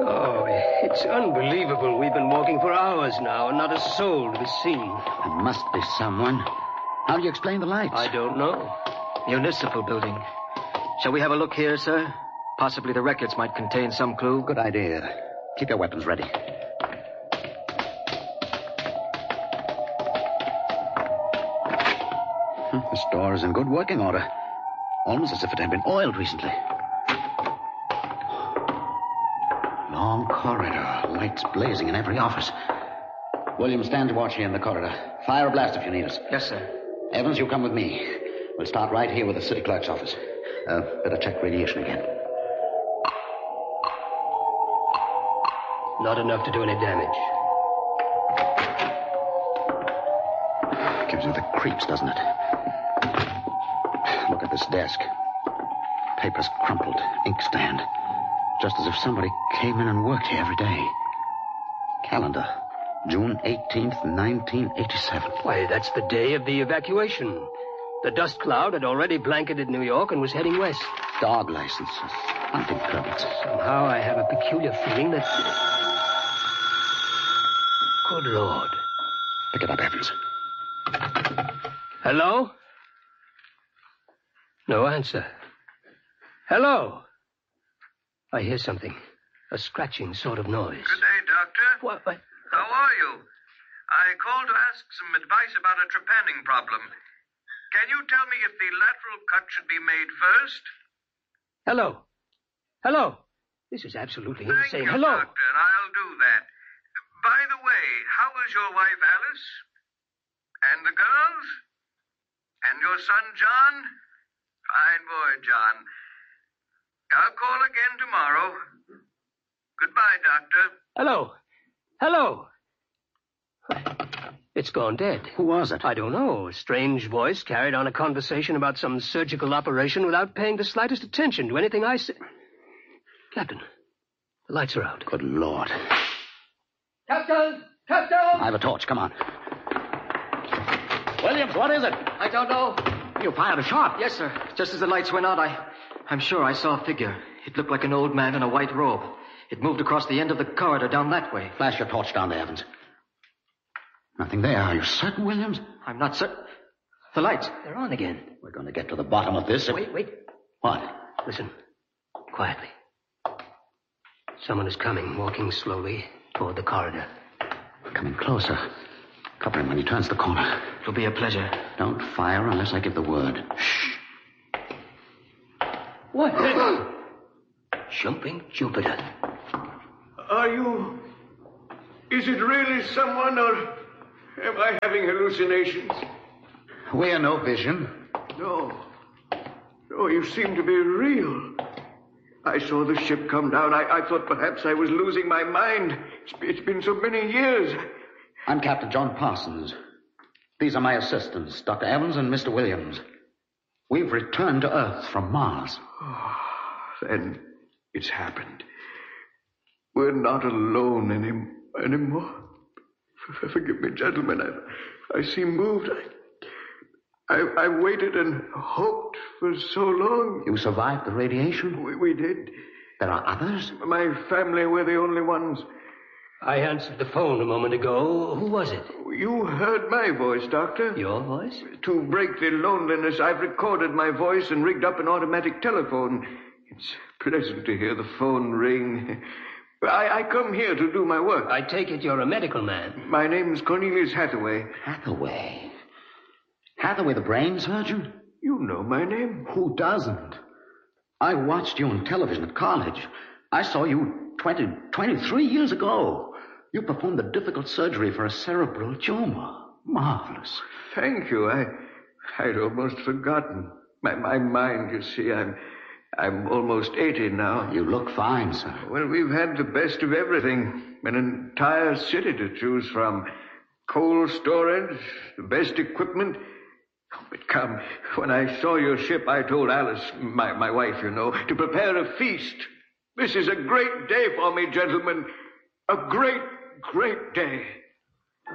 Oh, it's unbelievable. We've been walking for hours now, and not a soul to be seen. There must be someone. How do you explain the lights? I don't know. Municipal building. Shall we have a look here, sir? Possibly the records might contain some clue. Good idea. Keep your weapons ready. This door is in good working order. Almost as if it had been oiled recently. Long corridor. Lights blazing in every office. William, stand watch here in the corridor. Fire or blast if you need us. Yes, sir. Evans, you come with me. We'll start right here with the city clerk's office. Better check radiation again. Not enough to do any damage. Gives you the creeps, doesn't it? Look at this desk. Papers crumpled, inkstand. Just as if somebody came in and worked here every day. Calendar. June 18th, 1987. Why, that's the day of the evacuation. The dust cloud had already blanketed New York and was heading west. Dog licenses. Hunting permits. Somehow I have a peculiar feeling that... Good Lord. Pick it up, Evans. Hello? No answer. Hello? I hear something. A scratching sort of noise. Good day, Doctor. What? How are you? I called to ask some advice about a trepanning problem. Can you tell me if the lateral cut should be made first? Hello? Hello? This is absolutely insane. Thank you, Hello? Doctor. I'll do that. By the way, how is your wife, Alice? And the girls? And your son, John? Fine boy, John. I'll call again tomorrow. Goodbye, Doctor. Hello? Hello? It's gone dead. Who was it? I don't know. A strange voice carried on a conversation about some surgical operation without paying the slightest attention to anything I said. Captain, the lights are out. Good Lord. Captain! Captain! I have a torch. Come on. Williams, what is it? I don't know. You fired a shot. Yes, sir. Just as the lights went out, I'm sure I saw a figure. It looked like an old man in a white robe. It moved across the end of the corridor down that way. Flash your torch down there, Evans. Nothing there. Are you certain, Williams? I'm not certain. The lights. They're on again. We're going to get to the bottom of this. Wait. What? Listen. Quietly. Someone is coming, walking slowly toward the corridor. Coming closer. Cover him when he turns the corner. It'll be a pleasure. Don't fire unless I give the word. Shh. What? Jumping Jupiter. Are you... Is it really someone, or am I having hallucinations? We're no vision. No. No, you seem to be real. I saw the ship come down. I thought perhaps I was losing my mind. It's been so many years. I'm Captain John Parsons. These are my assistants, Dr. Evans and Mr. Williams. We've returned to Earth from Mars. Oh, then it's happened. We're not alone anymore. Forgive me, gentlemen. I seem moved. I waited and hoped for so long. You survived the radiation? We did. There are others? My family were the only ones. I answered the phone a moment ago. Who was it? You heard my voice, Doctor. Your voice? To break the loneliness, I've recorded my voice and rigged up an automatic telephone. It's pleasant to hear the phone ring. I come here to do my work. I take it you're a medical man. My name's Cornelius Hathaway. Hathaway? Hathaway, the brain surgeon? You know my name. Who doesn't? I watched you on television at college. I saw you 23 years ago. You performed the difficult surgery for a cerebral tumor. Marvelous. Thank you. I'd almost forgotten. My mind, you see, I'm almost 80 now. You look fine, sir. Well, we've had the best of everything. An entire city to choose from. Cold storage, the best equipment. Oh, but come, when I saw your ship, I told Alice, my wife, you know, to prepare a feast. This is a great day for me, gentlemen. A great, great day.